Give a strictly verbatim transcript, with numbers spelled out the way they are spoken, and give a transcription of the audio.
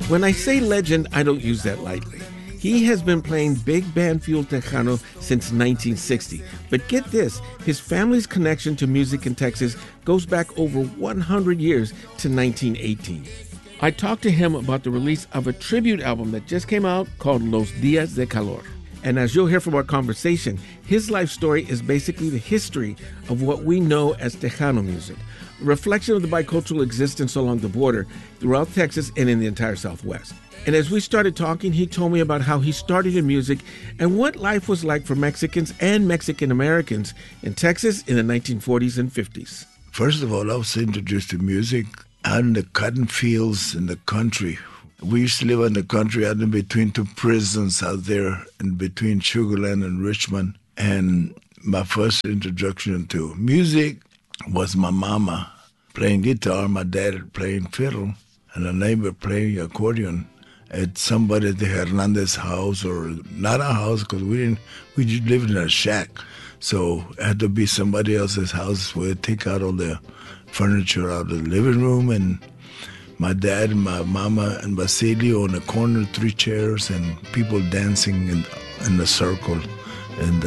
When I say legend, I don't use that lightly. He has been playing big band fuel Tejano since nineteen sixty. But get this, his family's connection to music in Texas goes back over one hundred years to nineteen eighteen. I talked to him about the release of a tribute album that just came out called Los Días de Calor. And as you'll hear from our conversation, his life story is basically the history of what we know as Tejano music, a reflection of the bicultural existence along the border throughout Texas and in the entire Southwest. And as we started talking, he told me about how he started in music and what life was like for Mexicans and Mexican Americans in Texas in the nineteen forties and fifties. First of all, I was introduced to music on the cotton fields in the country. We used to live in the country out in between two prisons out there, in between Sugar Land and Richmond. And my first introduction to music was my mama playing guitar, my dad playing fiddle, and a neighbor playing accordion at somebody at the Hernandez house, or not a house, because we didn't, we just lived in a shack. So it had to be somebody else's house where they take out all the furniture out of the living room, and my dad and my mama and Basilio in the corner, three chairs, and people dancing in, in a circle. And